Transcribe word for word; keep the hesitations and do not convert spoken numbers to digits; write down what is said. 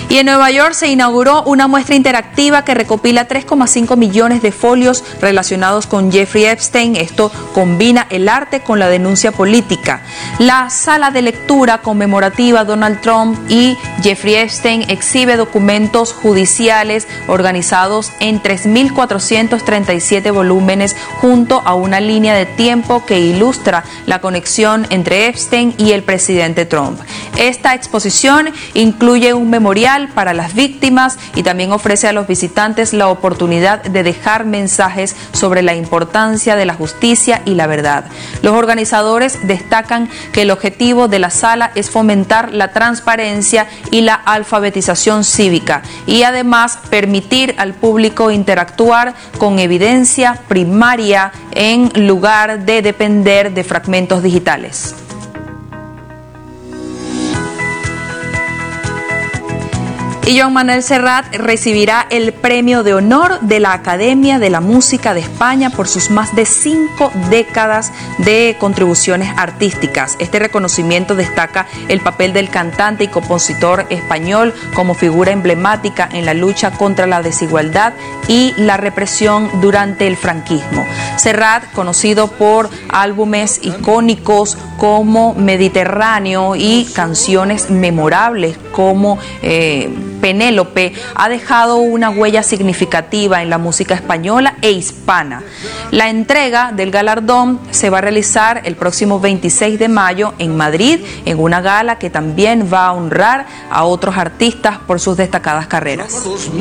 Y en Nueva York se inauguró una muestra interactiva que recopila tres coma cinco millones de folios relacionados con Jeffrey Epstein. Esto combina el arte con la denuncia política. La sala de lectura conmemorativa Donald Trump y Jeffrey Epstein exhibe documentos judiciales organizados en tres mil cuatrocientos treinta y siete volúmenes junto a una línea de tiempo que ilustra la conexión entre Epstein y el presidente Trump. Esta exposición incluye un memorial para las víctimas y también ofrece a los visitantes la oportunidad de dejar mensajes sobre la importancia de la justicia y la verdad. Los organizadores destacan que el objetivo de la sala es fomentar la transparencia y la alfabetización cívica y además permitir al público interactuar con evidencia primaria en lugar de depender de fragmentos digitales. Y Joan Manuel Serrat recibirá el premio de honor de la Academia de la Música de España por sus más de cinco décadas de contribuciones artísticas. Este reconocimiento destaca el papel del cantante y compositor español como figura emblemática en la lucha contra la desigualdad y la represión durante el franquismo. Serrat, conocido por álbumes icónicos como Mediterráneo y canciones memorables como eh, Penélope, ha dejado una huella significativa en la música española e hispana. La entrega del galardón se va a realizar el próximo veintiséis de mayo en Madrid, en una gala que también va a honrar a otros artistas por sus destacadas carreras.